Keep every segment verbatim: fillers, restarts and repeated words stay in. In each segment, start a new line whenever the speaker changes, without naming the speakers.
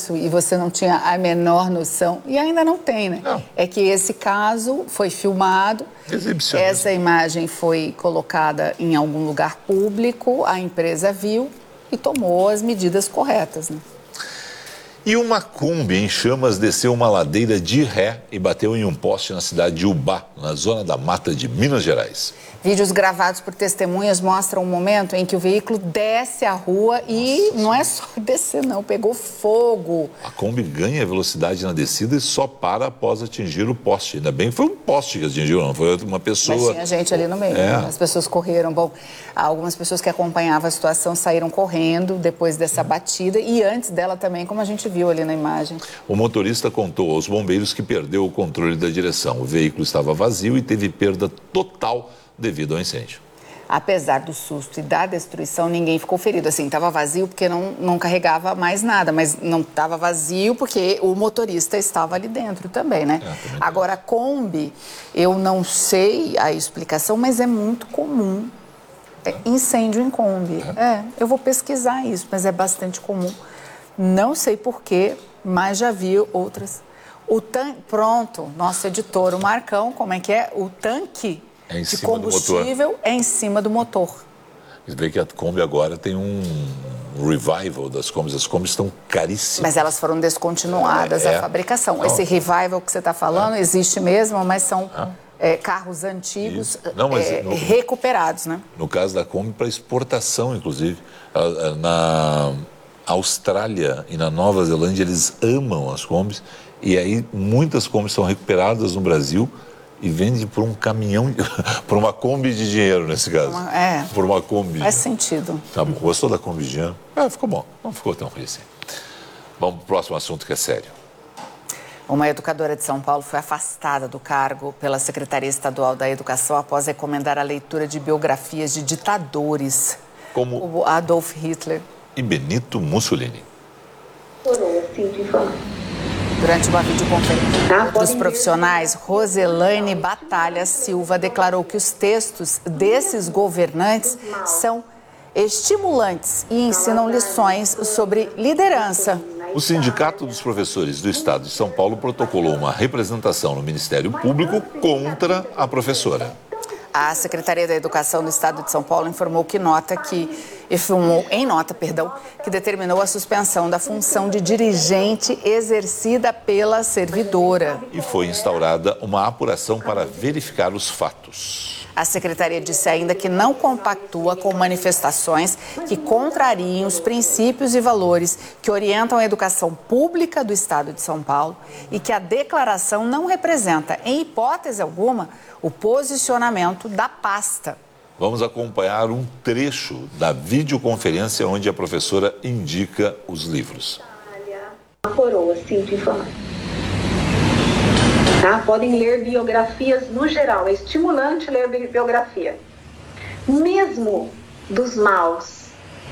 isso e você não tinha a menor noção, e ainda não tem, né?
Não.
É que esse caso foi filmado, essa imagem foi colocada em algum lugar público, a empresa viu e tomou as medidas corretas, né?
E uma Kombi em chamas desceu uma ladeira de ré e bateu em um poste na cidade de Ubá, na zona da Mata de Minas Gerais.
Vídeos gravados por testemunhas mostram o momento em que o veículo desce a rua e Nossa. Não é só descer não, pegou fogo.
A Kombi ganha velocidade na descida e só para após atingir o poste. Ainda bem que foi um poste que atingiu, não foi uma pessoa.
Mas tinha gente ali no meio,
é.
As pessoas correram. Bom, algumas pessoas que acompanhavam a situação saíram correndo depois dessa batida e antes dela também, como a gente viu ali na imagem.
O motorista contou aos bombeiros que perdeu o controle da direção. O veículo estava vazio e teve perda total devido ao incêndio.
Apesar do susto e da destruição, ninguém ficou ferido. Assim, estava vazio porque não, não carregava mais nada, mas não estava vazio porque o motorista estava ali dentro também, né? É, também. Agora, a Kombi, eu não sei a explicação, mas é muito comum. É incêndio em Kombi. É. é, eu vou pesquisar isso, mas é bastante comum. Não sei porquê, mas já vi outras. O tanque, pronto, nosso editor, o Marcão, como é que é? O tanque
é em
de
cima
combustível
do motor.
É em cima do motor.
Você vê que a Kombi agora tem um revival das Kombis. As Kombis estão caríssimas.
Mas elas foram descontinuadas, é, a fabricação. Não. Esse revival que você está falando é. existe mesmo, mas são é. É, carros antigos Não, mas é, no, recuperados, né?
No caso da Kombi, para exportação, inclusive. Na Austrália e na Nova Zelândia, eles amam as Kombis. E aí, muitas Kombis são recuperadas no Brasil e vendem por um caminhão, por uma Kombi de dinheiro, nesse caso.
Uma, é.
Por uma Kombi.
Faz sentido.
Tá bom. Gostou da Kombi de dinheiro? Ah, ficou bom. Não ficou tão ruim assim. Vamos para o próximo assunto, que é sério.
Uma educadora de São Paulo foi afastada do cargo pela Secretaria Estadual da Educação após recomendar a leitura de biografias de ditadores.
Como
o Adolf Hitler
e Benito Mussolini.
Durante uma videoconferência dos profissionais, Roselaine Batalha Silva declarou que os textos desses governantes são estimulantes e ensinam lições sobre liderança.
O Sindicato dos Professores do Estado de São Paulo protocolou uma representação no Ministério Público contra a professora.
A Secretaria da Educação do Estado de São Paulo informou que nota que informou em nota, perdão, que determinou a suspensão da função de dirigente exercida pela servidora.
E foi instaurada uma apuração para verificar os fatos.
A Secretaria disse ainda que não compactua com manifestações que contrariem os princípios e valores que orientam a educação pública do Estado de São Paulo e que a declaração não representa, em hipótese alguma, o posicionamento da pasta.
Vamos acompanhar um trecho da videoconferência onde a professora indica os livros.
A coroa, sinto informar. Tá? Podem ler biografias no geral, é estimulante ler biografia. Mesmo dos maus.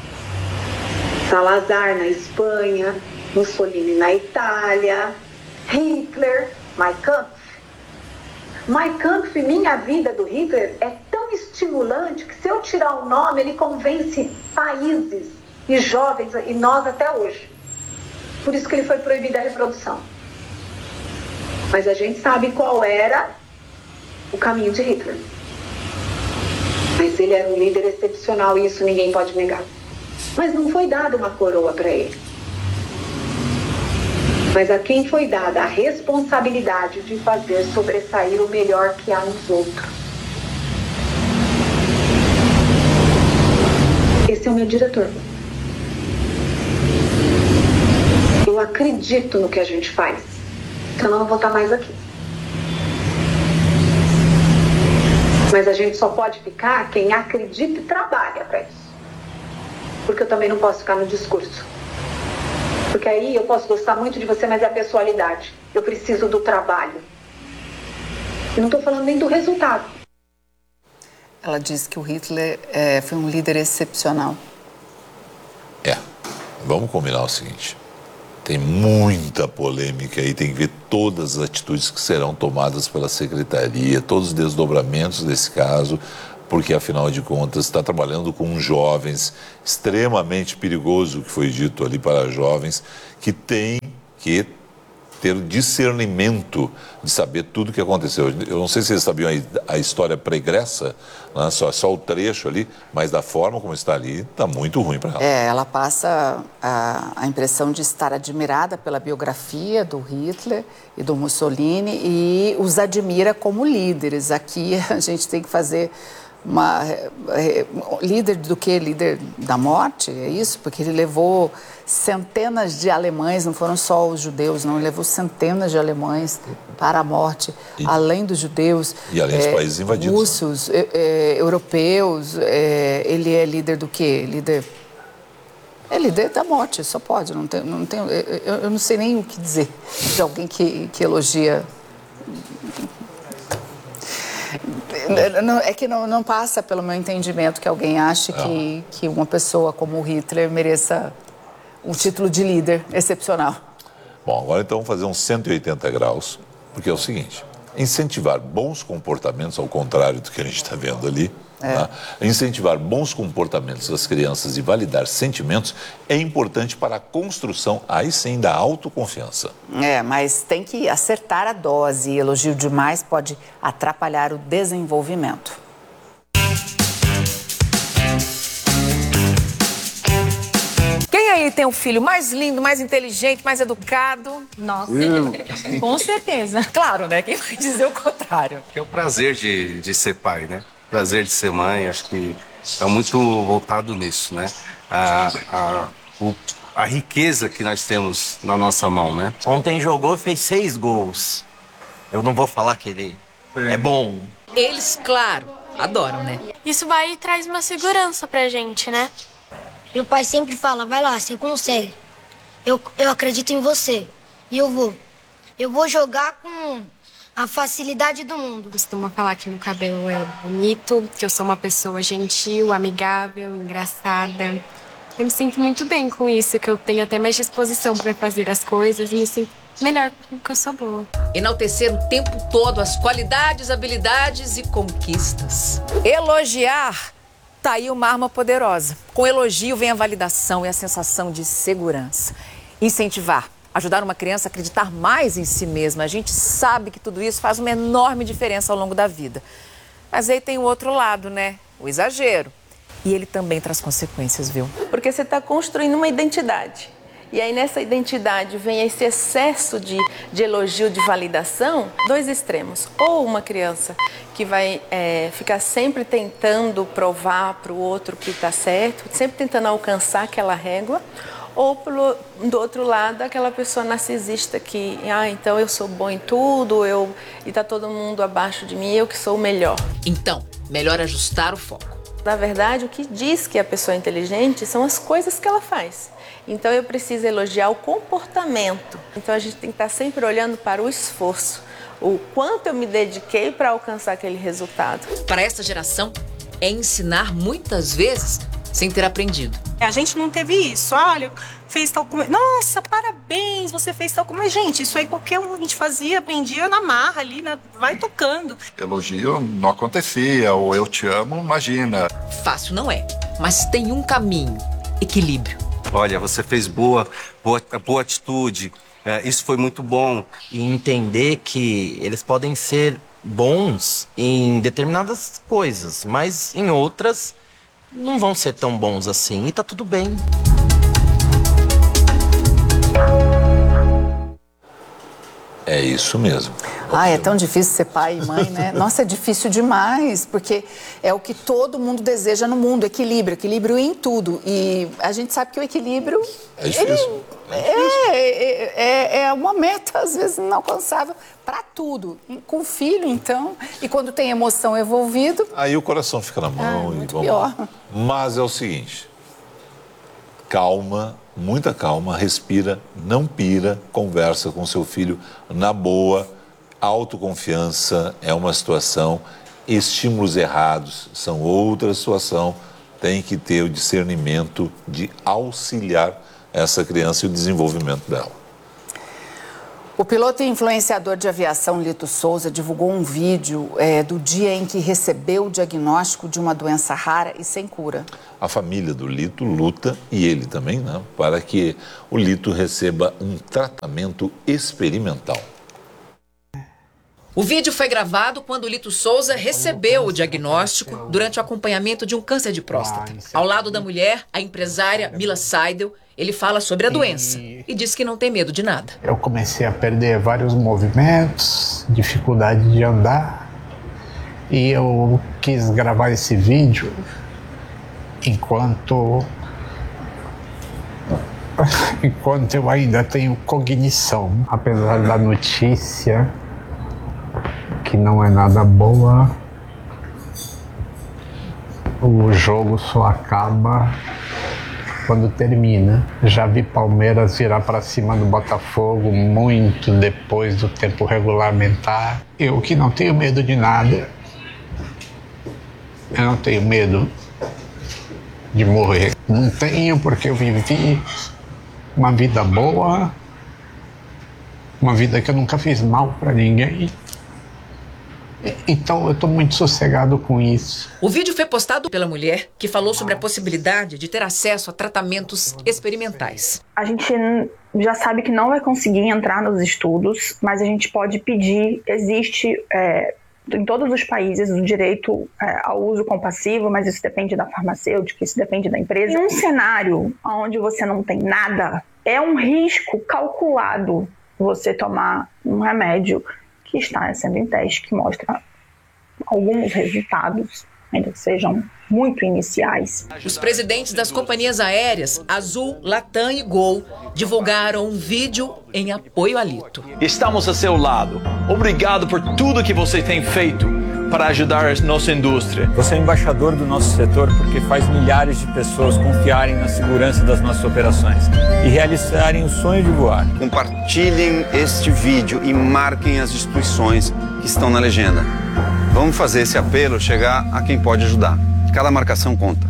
Salazar na Espanha, Mussolini na Itália, Hitler, Mein Kampf. Mein Kampf, Minha Vida, do Hitler, é tão estimulante que se eu tirar o nome, ele convence países e jovens, e nós até hoje. Por isso que ele foi proibido a reprodução. Mas a gente sabe qual era o caminho de Hitler. Mas ele era um líder excepcional e isso ninguém pode negar. Mas não foi dada uma coroa para ele. Mas a quem foi dada a responsabilidade de fazer sobressair o melhor que há nos outros. Esse é o meu diretor. Eu acredito no que a gente faz. Então eu não vou estar mais aqui. Mas a gente só pode ficar quem acredita e trabalha para isso. Porque eu também não posso ficar no discurso. Porque aí eu posso gostar muito de você, mas é a pessoalidade. Eu preciso do trabalho. Eu não estou falando nem do resultado.
Ela disse que o Hitler é, foi um líder excepcional.
É. Vamos combinar o seguinte. Tem muita polêmica aí, tem que ver todas as atitudes que serão tomadas pela secretaria, todos os desdobramentos desse caso, porque, afinal de contas, está trabalhando com jovens, extremamente perigoso, que foi dito ali para jovens, que têm que ter o discernimento de saber tudo o que aconteceu. Eu não sei se vocês sabiam a, a história pregressa, né? só, só o trecho ali, mas da forma como está ali, está muito ruim para ela.
É, ela passa a, a impressão de estar admirada pela biografia do Hitler e do Mussolini e os admira como líderes. Aqui a gente tem que fazer uma... Líder do quê? Líder da morte? É isso? Porque ele levou centenas de alemães, não foram só os judeus, não, ele levou centenas de alemães para a morte, e, além dos judeus.
E além dos é, países invadidos.
Russos, né? é, é, europeus, é, ele é líder do quê? Líder... É líder da morte, só pode, não tem, não tem, eu, eu não sei nem o que dizer de alguém que, que elogia... É que não, não passa pelo meu entendimento que alguém ache que, que uma pessoa como o Hitler mereça um título de líder excepcional.
Bom, agora então vamos fazer uns cento e oitenta graus, porque é o seguinte, incentivar bons comportamentos, ao contrário do que a gente está vendo ali, é. Tá? Incentivar bons comportamentos das crianças e validar sentimentos é importante para a construção, aí sim, da autoconfiança.
É, mas tem que acertar a dose. Elogio demais pode atrapalhar o desenvolvimento.
Quem aí tem um filho mais lindo, mais inteligente, mais educado?
Nossa, com certeza.
Claro, né? Quem vai dizer o contrário?
É o prazer de, de ser pai, né? O prazer de ser mãe, acho que é muito voltado nisso, né? A, a, o, a riqueza que nós temos na nossa mão, né?
Ontem jogou e fez seis gols. Eu não vou falar que ele é bom.
Eles, claro, adoram, né?
Isso vai e traz uma segurança pra gente, né?
Meu pai sempre fala, vai lá, você consegue. Eu, eu acredito em você. E eu vou. Eu vou jogar com a facilidade do mundo.
Costuma falar que meu cabelo é bonito, que eu sou uma pessoa gentil, amigável, engraçada. Eu me sinto muito bem com isso, que eu tenho até mais disposição para fazer as coisas e me sinto melhor porque eu sou boa.
Enaltecer o tempo todo as qualidades, habilidades e conquistas. Elogiar. Tá aí uma arma poderosa. Com elogio vem a validação e a sensação de segurança. Incentivar, ajudar uma criança a acreditar mais em si mesma. A gente sabe que tudo isso faz uma enorme diferença ao longo da vida. Mas aí tem o outro lado, né? O exagero. E ele também traz consequências, viu?
Porque você está construindo uma identidade. E aí nessa identidade vem esse excesso de, de elogio, de validação, dois extremos. Ou uma criança que vai é, ficar sempre tentando provar para o outro que está certo, sempre tentando alcançar aquela régua, ou pelo, do outro lado, aquela pessoa narcisista que, ah, então eu sou bom em tudo, eu, e está todo mundo abaixo de mim, eu que sou o melhor.
Então, melhor ajustar o foco.
Na verdade, o que diz que a pessoa é inteligente são as coisas que ela faz. Então, eu preciso elogiar o comportamento. Então, a gente tem que estar sempre olhando para o esforço, o quanto eu me dediquei para alcançar aquele resultado.
Para essa geração, é ensinar muitas vezes sem ter aprendido.
A gente não teve isso. Olha, fez tal coisa. Nossa, parabéns, você fez tal coisa. Mas, gente, isso aí qualquer um a gente fazia, aprendia na marra ali, na... vai tocando.
Elogio não acontecia, ou eu te amo, imagina.
Fácil não é, mas tem um caminho, equilíbrio.
Olha, você fez boa, boa, boa atitude, é, isso foi muito bom.
E entender que eles podem ser bons em determinadas coisas, mas em outras não vão ser tão bons assim, e tá tudo bem.
É isso mesmo.
Ah, é tão difícil ser pai e mãe, né? Nossa, é difícil demais, porque é o que todo mundo deseja no mundo, equilíbrio, equilíbrio em tudo. E a gente sabe que o equilíbrio...
É difícil.
Ele, é, é, é, é uma meta, às vezes, inalcançável para tudo. Com o filho, então, e quando tem emoção envolvida...
Aí o coração fica na mão
ah,
e
muito
vamos
pior.
lá. Mas é o seguinte, calma, muita calma, respira, não pira, conversa com seu filho na boa. Autoconfiança é uma situação, estímulos errados são outra situação. Tem que ter o discernimento de auxiliar essa criança e o desenvolvimento dela.
O piloto e influenciador de aviação Lito Souza divulgou um vídeo é, do dia em que recebeu o diagnóstico de uma doença rara e sem cura.
A família do Lito luta, e ele também, né, para que o Lito receba um tratamento experimental.
O vídeo foi gravado quando Lito Souza recebeu o diagnóstico durante o acompanhamento de um câncer de próstata. Ao lado da mulher, a empresária Mila Seidel, ele fala sobre a doença e diz que não tem medo de nada.
Eu comecei a perder vários movimentos, dificuldade de andar, e eu quis gravar esse vídeo enquanto enquanto eu ainda tenho cognição, apesar da notícia que não é nada boa. O jogo só acaba quando termina. Já vi Palmeiras virar para cima do Botafogo muito depois do tempo regulamentar. Eu que não tenho medo de nada, eu não tenho medo de morrer. Não tenho, porque eu vivi uma vida boa, uma vida que eu nunca fiz mal para ninguém. Então eu estou muito sossegado com isso.
O vídeo foi postado pela mulher que falou sobre a possibilidade de ter acesso a tratamentos experimentais.
A gente já sabe que não vai conseguir entrar nos estudos, mas a gente pode pedir. Existe é, em todos os países o direito é, ao uso compassivo, mas isso depende da farmacêutica, isso depende da empresa. Em um cenário onde você não tem nada, é um risco calculado você tomar um remédio que está sendo em teste, que mostra alguns resultados, ainda que sejam muito iniciais.
Os presidentes das companhias aéreas Azul, Latam e Gol divulgaram um vídeo em apoio a Lito.
Estamos a seu lado. Obrigado por tudo que você tem feito para ajudar a nossa indústria.
Você é embaixador do nosso setor porque faz milhares de pessoas confiarem na segurança das nossas operações e realizarem o sonho de voar.
Compartilhem este vídeo e marquem as instituições que estão na legenda. Vamos fazer esse apelo chegar a quem pode ajudar. Cada marcação conta.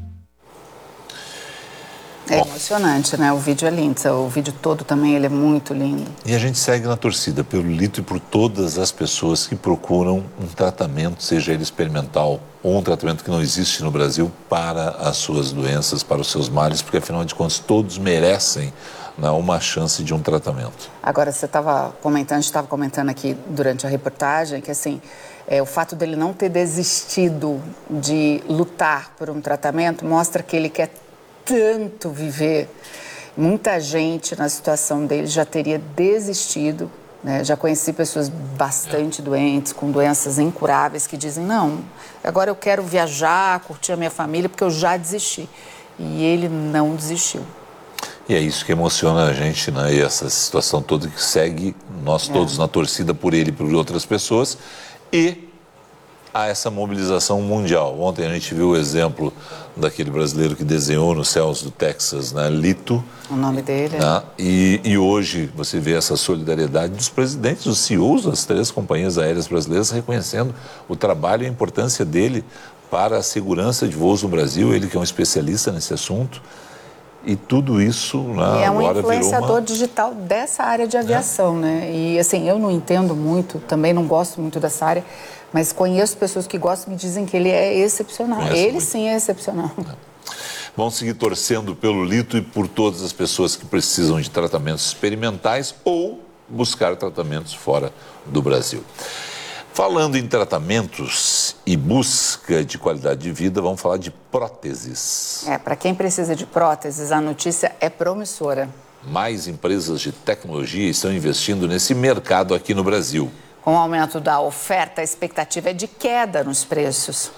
É emocionante, né? O vídeo é lindo. O vídeo todo também, ele é muito lindo.
E a gente segue na torcida pelo Lito e por todas as pessoas que procuram um tratamento, seja ele experimental ou um tratamento que não existe no Brasil, para as suas doenças, para os seus males, porque afinal de contas todos merecem, né, uma chance de um tratamento.
Agora, você estava comentando, a gente estava comentando aqui durante a reportagem, que assim, é, o fato dele não ter desistido de lutar por um tratamento mostra que ele quer tanto viver. Muita gente na situação dele já teria desistido, né? Já conheci pessoas bastante doentes, com doenças incuráveis, que dizem, não, agora eu quero viajar, curtir a minha família, porque eu já desisti. E ele não desistiu.
E é isso que emociona a gente, né? E essa situação toda que segue, nós todos é. na torcida por ele e por outras pessoas, e a essa mobilização mundial. Ontem a gente viu o exemplo daquele brasileiro que desenhou nos céus do Texas, né, Lito.
O nome dele.
Né, e, e hoje você vê essa solidariedade dos presidentes, dos C E Os das três companhias aéreas brasileiras reconhecendo o trabalho e a importância dele para a segurança de voos no Brasil, ele que é um especialista nesse assunto. E tudo isso, né,
e é um
agora
influenciador
virou uma...
digital dessa área de aviação, é. né? E assim, eu não entendo muito, também não gosto muito dessa área, mas conheço pessoas que gostam e me dizem que ele é excepcional. Conheço ele muito. Sim é excepcional. É.
Vamos seguir torcendo pelo Lito e por todas as pessoas que precisam de tratamentos experimentais ou buscar tratamentos fora do Brasil. Falando em tratamentos e busca de qualidade de vida, vamos falar de próteses.
É, para quem precisa de próteses, a notícia é promissora.
Mais empresas de tecnologia estão investindo nesse mercado aqui no Brasil.
Com o aumento da oferta, a expectativa é de queda nos preços.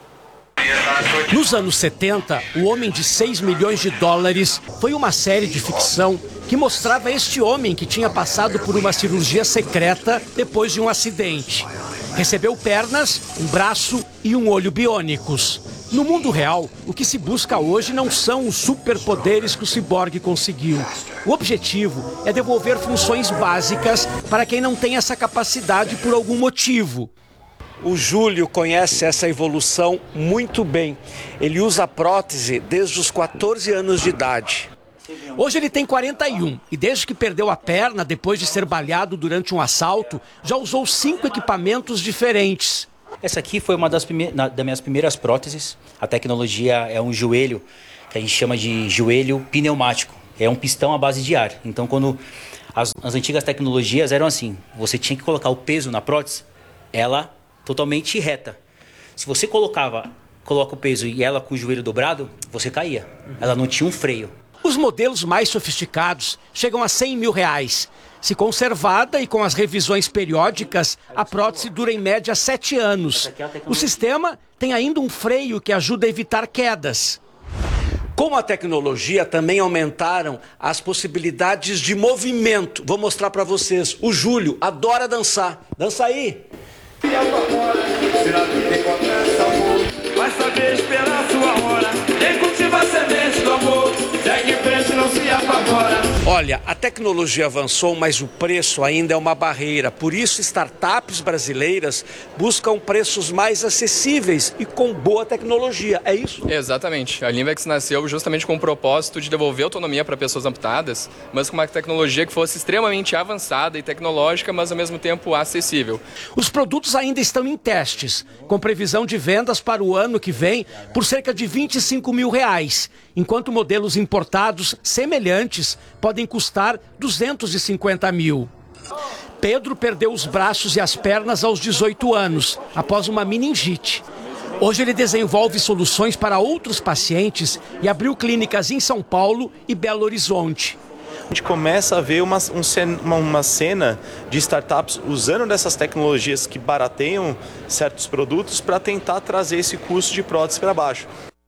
Nos anos setenta, O Homem de seis milhões de dólares foi uma série de ficção que mostrava este homem que tinha passado por uma cirurgia secreta depois de um acidente. Recebeu pernas, um braço e um olho biônicos. No mundo real, o que se busca hoje não são os superpoderes que o ciborgue conseguiu. O objetivo é devolver funções básicas para quem não tem essa capacidade por algum motivo. O Júlio conhece essa evolução muito bem. Ele usa prótese desde os quatorze anos de idade. Hoje ele tem quarenta e um e desde que perdeu a perna depois de ser baleado durante um assalto, já usou cinco equipamentos diferentes.
Essa aqui foi uma das, prime... das minhas primeiras próteses. A tecnologia é um joelho, que a gente chama de joelho pneumático. É um pistão à base de ar. Então, quando as, as antigas tecnologias eram assim, você tinha que colocar o peso na prótese, ela totalmente reta. Se você colocava, coloca o peso e ela com o joelho dobrado, você caía. Ela não tinha um freio.
Os modelos mais sofisticados chegam a cem mil reais. Se conservada e com as revisões periódicas, a prótese dura em média sete anos. O sistema tem ainda um freio que ajuda a evitar quedas. Com a tecnologia também aumentaram as possibilidades de movimento. Vou mostrar para vocês. O Júlio adora dançar. Dança aí.
Vai saber esperar a sua hora. Quem cultiva a semente do amor, segue em frente, não se apavora.
Olha, a tecnologia avançou, mas o preço ainda é uma barreira. Por isso, startups brasileiras buscam preços mais acessíveis e com boa tecnologia. É isso?
Exatamente. A Limbex nasceu justamente com o propósito de devolver autonomia para pessoas amputadas, mas com uma tecnologia que fosse extremamente avançada e tecnológica, mas ao mesmo tempo acessível.
Os produtos ainda estão em testes, com previsão de vendas para o ano que vem por cerca de vinte e cinco mil reais, enquanto modelos importados semelhantes podem custar duzentos e cinquenta mil. Pedro perdeu os braços e as pernas aos dezoito anos, após uma meningite. Hoje ele desenvolve soluções para outros pacientes e abriu clínicas em São Paulo e Belo Horizonte.
A gente começa a ver uma, uma, uma cena de startups usando dessas tecnologias que barateiam certos produtos para tentar trazer esse custo de prótese para baixo.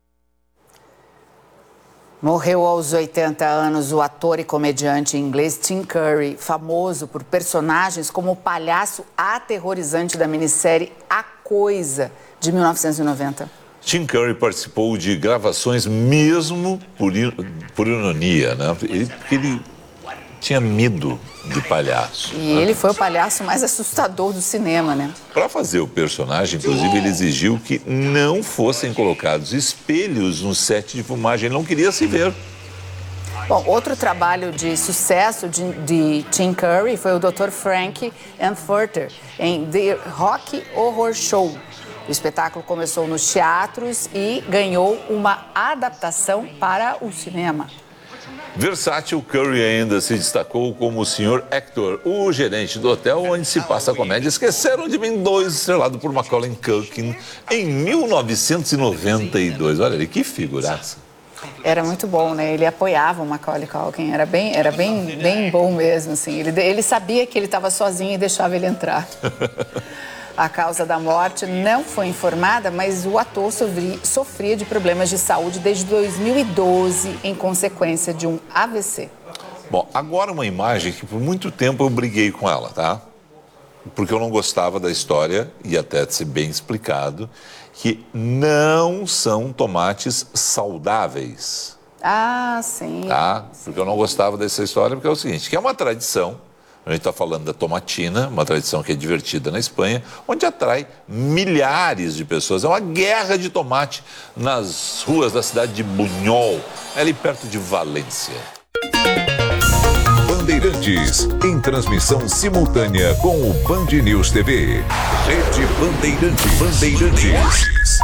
Morreu aos oitenta anos o ator e comediante inglês Tim Curry, famoso por personagens como o palhaço aterrorizante da minissérie A Coisa, de mil novecentos e noventa.
Tim Curry participou de gravações mesmo por, por ironia, né? Ele, ele tinha medo de palhaço.
E né? Ele foi o palhaço mais assustador do cinema, né?
Para fazer o personagem, inclusive, ele exigiu que não fossem colocados espelhos no set de filmagem. Ele não queria se ver.
Bom, outro trabalho de sucesso de, de Tim Curry foi o doutor Frank Anfurter em The Rocky Horror Show. O espetáculo começou nos teatros e ganhou uma adaptação para o cinema.
Versátil, Curry ainda se destacou como o senhor Hector, o gerente do hotel onde se passa a comédia Esqueceram de Mim dois, estrelado por Macaulay Culkin em mil novecentos e noventa e dois. Olha ali, que figuraça.
Era muito bom, né? Ele apoiava o Macaulay Culkin, era bem, era bem, bem bom mesmo, assim. Ele, ele sabia que ele estava sozinho e deixava ele entrar. A causa da morte não foi informada, mas o ator sofria, sofria de problemas de saúde desde dois mil e doze, em consequência de um A V C.
Bom, agora uma imagem que por muito tempo eu briguei com ela, tá? Porque eu não gostava da história, e até de ser bem explicado, que não são tomates saudáveis.
Ah, sim.
Tá? Porque eu não gostava dessa história, porque é o seguinte, que é uma tradição. A gente está falando da tomatina, uma tradição que é divertida na Espanha, onde atrai milhares de pessoas. É uma guerra de tomate nas ruas da cidade de Buñol, ali perto de Valência.
Bandeirantes, em transmissão simultânea com o Band News T V. Rede Bandeirantes. Bandeirantes.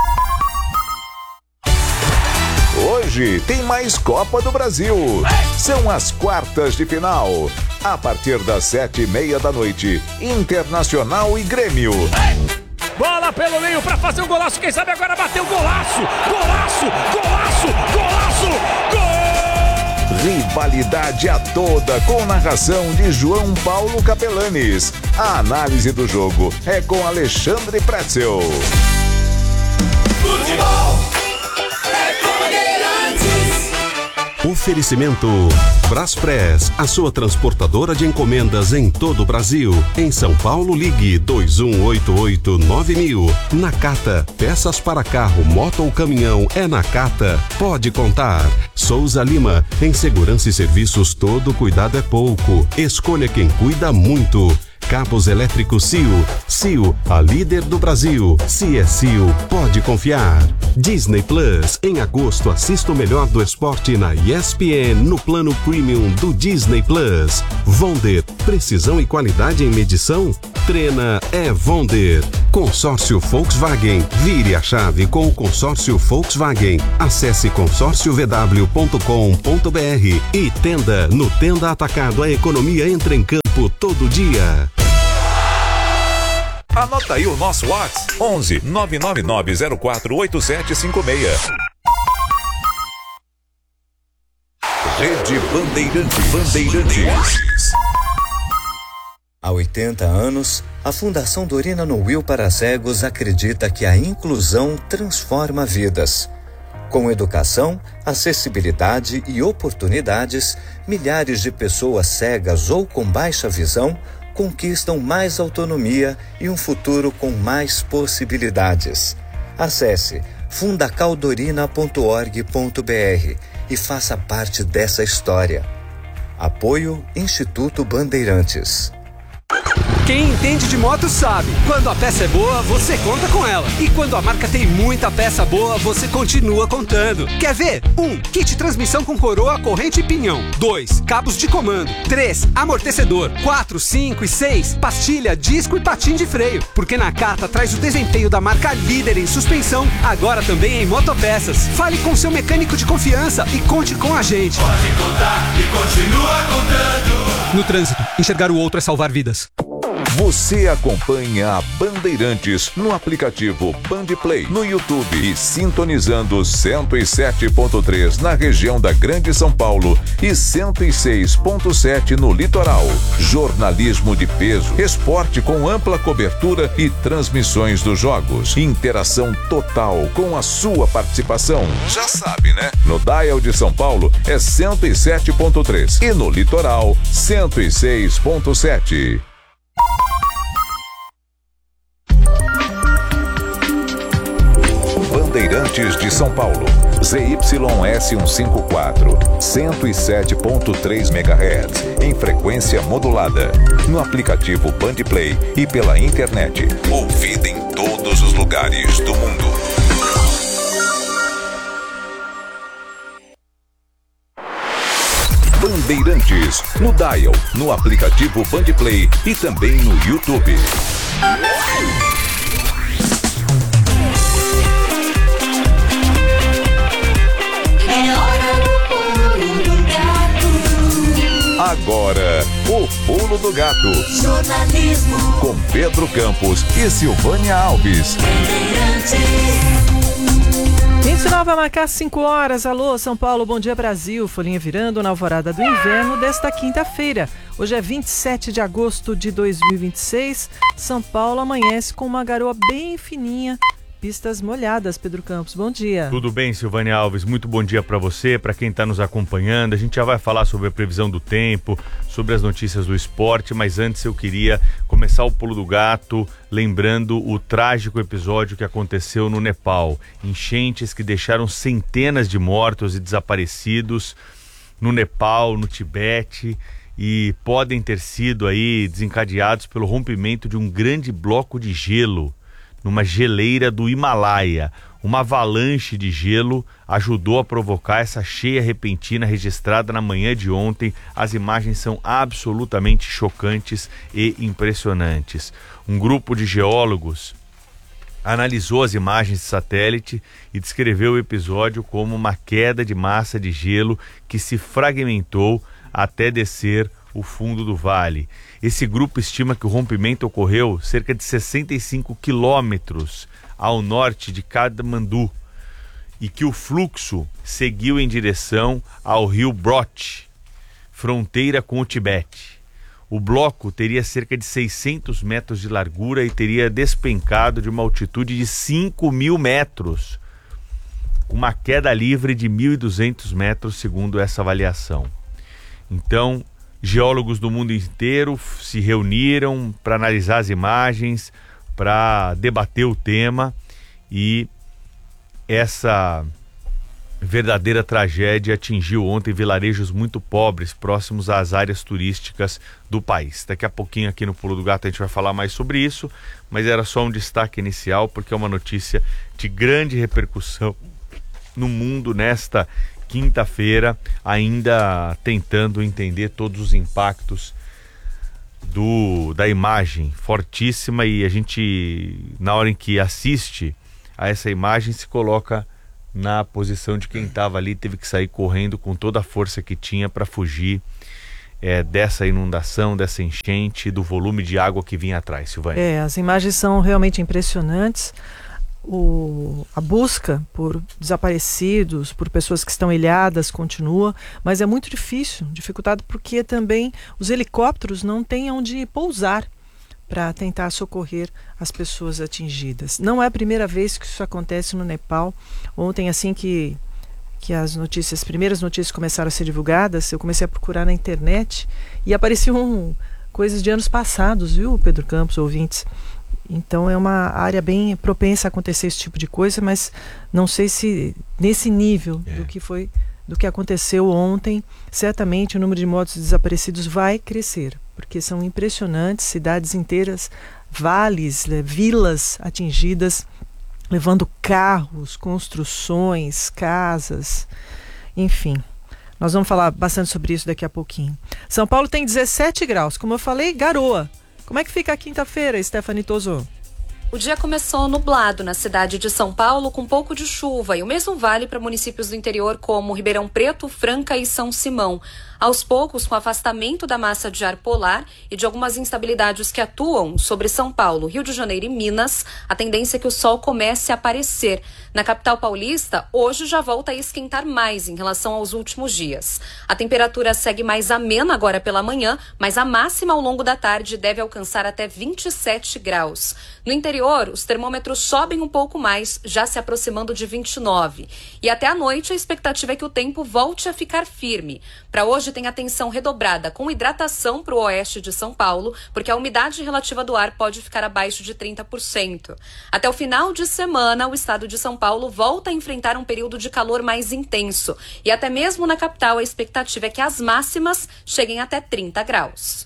Hoje tem mais Copa do Brasil. São as quartas de final. A partir das sete e meia da noite, Internacional e Grêmio.
Bola pelo meio para fazer um golaço. Quem sabe agora bateu golaço. Golaço, golaço, golaço, gol!
Rivalidade a toda com narração de João Paulo Capelanes. A análise do jogo é com Alexandre Pretzel.
Futebol é Bandeirantes.
Oferecimento Braspress, a sua transportadora de encomendas em todo o Brasil. Em São Paulo, ligue dois um oito oito nove mil. Nakata, peças para carro, moto ou caminhão, é Nakata. Pode contar. Souza Lima, em segurança e serviços, todo cuidado é pouco. Escolha quem cuida muito. Cabos elétricos C I O. C I O, a líder do Brasil. Se é C I O, pode confiar. Disney Plus. Em agosto, assista o melhor do esporte na E S P N no plano premium do Disney Plus. Vonder. Precisão e qualidade em medição? Trena é Vonder. Consórcio Volkswagen. Vire a chave com o Consórcio Volkswagen. Acesse consórcio v w ponto com ponto b r. E Tenda. No Tenda Atacado, a economia entra em campo todo dia.
Anota aí o nosso WhatsApp: onze nove nove nove zero quatro oito sete cinco seis. Rede Bandeirantes. Bandeirantes.
Há oitenta anos, a Fundação Dorina Noil para Cegos acredita que a inclusão transforma vidas. Com educação, acessibilidade e oportunidades, milhares de pessoas cegas ou com baixa visão conquistam mais autonomia e um futuro com mais possibilidades. Acesse fundacaldorina ponto org ponto b r e faça parte dessa história. Apoio Instituto Bandeirantes.
Quem entende de moto sabe, quando a peça é boa, você conta com ela. E quando a marca tem muita peça boa, você continua contando. Quer ver? um. Kit transmissão com coroa, corrente e pinhão. dois. Cabos de comando. três. Amortecedor. quatro, cinco e seis. Pastilha, disco e patim de freio. Porque Nakata traz o desempenho da marca líder em suspensão, agora também em motopeças. Fale com seu mecânico de confiança e conte com a gente.
Pode contar e continua contando.
No trânsito, enxergar o outro é salvar vidas.
Você acompanha a Bandeirantes no aplicativo Bandplay, no YouTube e sintonizando cento e sete ponto três na região da Grande São Paulo e cento e seis ponto sete no litoral. Jornalismo de peso, esporte com ampla cobertura e transmissões dos jogos. Interação total com a sua participação. Já sabe, né? No dial de São Paulo é cento e sete ponto três e no litoral cento e seis ponto sete. Bandeirantes de São Paulo, Z Y S cento e cinquenta e quatro, cento e sete ponto três megahertz, em frequência modulada, no aplicativo Bandplay e pela internet, ouvida em todos os lugares do mundo. Bandeirantes, no dial, no aplicativo Bandplay e também no YouTube. Agora, o Pulo do Gato. Jornalismo. Com Pedro Campos e Silvânia Alves.
vinte e nove vai marcar cinco horas. Alô, São Paulo, bom dia Brasil. Folhinha virando na alvorada do inverno desta quinta-feira. Hoje é vinte e sete de agosto de dois mil e vinte e seis. São Paulo amanhece com uma garoa bem fininha. Pistas molhadas, Pedro Campos, bom dia.
Tudo bem, Silvânia Alves, muito bom dia para você, para quem está nos acompanhando. A gente já vai falar sobre a previsão do tempo, sobre as notícias do esporte, mas antes eu queria começar o Pulo do Gato lembrando o trágico episódio que aconteceu no Nepal. Enchentes que deixaram centenas de mortos e desaparecidos no Nepal, no Tibete, e podem ter sido aí desencadeados pelo rompimento de um grande bloco de gelo numa geleira do Himalaia. Uma avalanche de gelo ajudou a provocar essa cheia repentina registrada na manhã de ontem. As imagens são absolutamente chocantes e impressionantes. Um grupo de geólogos analisou as imagens de satélite e descreveu o episódio como uma queda de massa de gelo que se fragmentou até descer o fundo do vale. Esse grupo estima que o rompimento ocorreu cerca de sessenta e cinco quilômetros ao norte de Kathmandu e que o fluxo seguiu em direção ao rio Broch, fronteira com o Tibete. O bloco teria cerca de seiscentos metros de largura e teria despencado de uma altitude de cinco mil metros, uma queda livre de mil e duzentos metros, segundo essa avaliação. Então, geólogos do mundo inteiro se reuniram para analisar as imagens, para debater o tema, e essa verdadeira tragédia atingiu ontem vilarejos muito pobres, próximos às áreas turísticas do país. Daqui a pouquinho aqui no Pulo do Gato a gente vai falar mais sobre isso, mas era só um destaque inicial porque é uma notícia de grande repercussão no mundo nesta quinta-feira, ainda tentando entender todos os impactos do, da imagem fortíssima, e a gente, na hora em que assiste a essa imagem, se coloca na posição de quem estava ali, teve que sair correndo com toda a força que tinha para fugir é, dessa inundação, dessa enchente, do volume de água que vinha atrás, Silvânia.
É, as imagens são realmente impressionantes. O, a busca por desaparecidos, por pessoas que estão ilhadas continua, mas é muito difícil, dificultado porque também os helicópteros não têm onde pousar para tentar socorrer as pessoas atingidas. Não é a primeira vez que isso acontece no Nepal. Ontem, assim que, que as notícias, as primeiras notícias começaram a ser divulgadas, eu comecei a procurar na internet e apareciam coisas de anos passados, viu, Pedro Campos, ouvintes? Então é uma área bem propensa a acontecer esse tipo de coisa, mas não sei se nesse nível é. do que foi, do que aconteceu ontem. Certamente o número de mortos e desaparecidos vai crescer, porque são impressionantes, cidades inteiras, vales, né, vilas atingidas, levando carros, construções, casas, enfim. Nós vamos falar bastante sobre isso daqui a pouquinho. São Paulo tem dezessete graus, como eu falei, garoa. Como é que fica a quinta-feira, Stephanie Toso?
O dia começou nublado na cidade de São Paulo, com pouco de chuva, e o mesmo vale para municípios do interior como Ribeirão Preto, Franca e São Simão. Aos poucos, com o afastamento da massa de ar polar e de algumas instabilidades que atuam sobre São Paulo, Rio de Janeiro e Minas, a tendência é que o sol comece a aparecer. Na capital paulista, hoje já volta a esquentar mais em relação aos últimos dias. A temperatura segue mais amena agora pela manhã, mas a máxima ao longo da tarde deve alcançar até vinte e sete graus. No interior, os termômetros sobem um pouco mais, já se aproximando de vinte e nove. E até à noite, a expectativa é que o tempo volte a ficar firme. Para hoje, tem atenção redobrada com hidratação para o oeste de São Paulo, porque a umidade relativa do ar pode ficar abaixo de trinta por cento. Até o final de semana, o estado de São Paulo volta a enfrentar um período de calor mais intenso. E até mesmo na capital, a expectativa é que as máximas cheguem até trinta graus.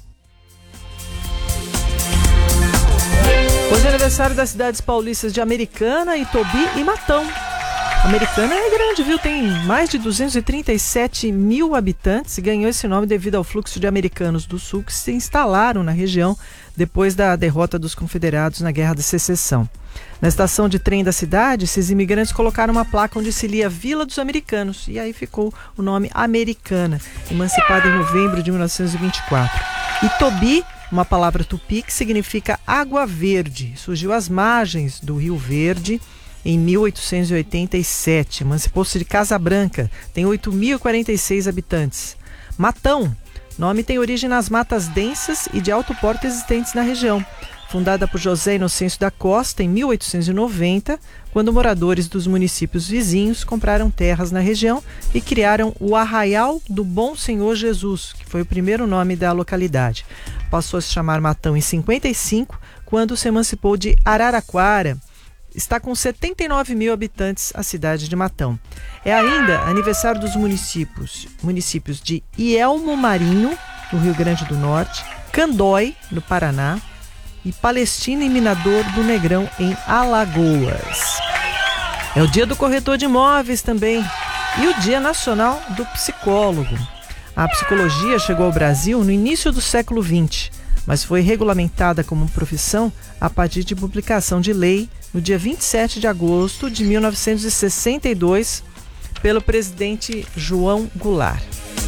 Hoje é aniversário das cidades paulistas de Americana, Itobi e Matão. Americana é grande, viu? Tem mais de duzentos e trinta e sete mil habitantes e ganhou esse nome devido ao fluxo de americanos do sul que se instalaram na região depois da derrota dos confederados na Guerra da Secessão. Na estação de trem da cidade, esses imigrantes colocaram uma placa onde se lia Vila dos Americanos, e aí ficou o nome Americana, emancipada em novembro de mil novecentos e vinte e quatro. Itobi, uma palavra tupi que significa água verde, surgiu às margens do Rio Verde em mil oitocentos e oitenta e sete. Emancipou-se de Casa Branca, tem oito mil e quarenta e seis habitantes. Matão, nome tem origem nas matas densas e de alto porte existentes na região. Fundada por José Inocêncio da Costa em mil oitocentos e noventa, quando moradores dos municípios vizinhos compraram terras na região e criaram o Arraial do Bom Senhor Jesus, que foi o primeiro nome da localidade. Passou a se chamar Matão em cinquenta e cinco, quando se emancipou de Araraquara. Está com setenta e nove mil habitantes a cidade de Matão. É ainda aniversário dos municípios, municípios de Ielmo Marinho, no Rio Grande do Norte, Candói, no Paraná, e Palestina e Minador do Negrão, em Alagoas. É o dia do corretor de imóveis também e o Dia Nacional do Psicólogo. A psicologia chegou ao Brasil no início do século vinte, mas foi regulamentada como profissão a partir de publicação de lei no dia vinte e sete de agosto de mil novecentos e sessenta e dois pelo presidente João Goulart.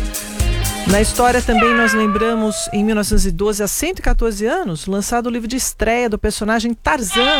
Na história também nós lembramos, em mil novecentos e doze, há cento e quatorze anos, lançado o livro de estreia do personagem Tarzan.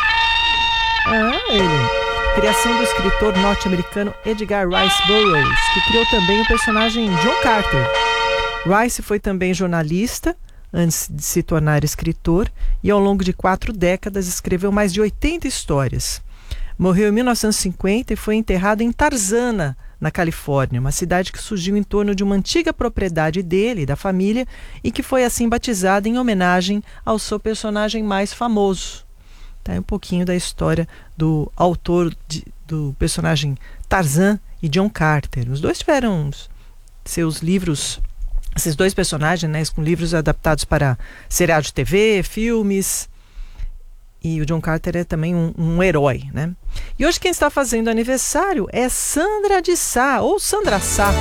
Ah, ele. Criação do escritor norte-americano Edgar Rice Burroughs, que criou também o personagem John Carter. Rice foi também jornalista, antes de se tornar escritor, e ao longo de quatro décadas escreveu mais de oitenta histórias. Morreu em mil novecentos e cinquenta e foi enterrado em Tarzana, na Califórnia, uma cidade que surgiu em torno de uma antiga propriedade dele e da família e que foi assim batizada em homenagem ao seu personagem mais famoso. Tá, um pouquinho da história do autor de, do personagem Tarzan e John Carter. Os dois tiveram seus livros, esses dois personagens, né, com livros adaptados para seriados de T V, filmes. E o John Carter é também um, um herói, né? E hoje quem está fazendo aniversário é Sandra de Sá, ou Sandra Sá.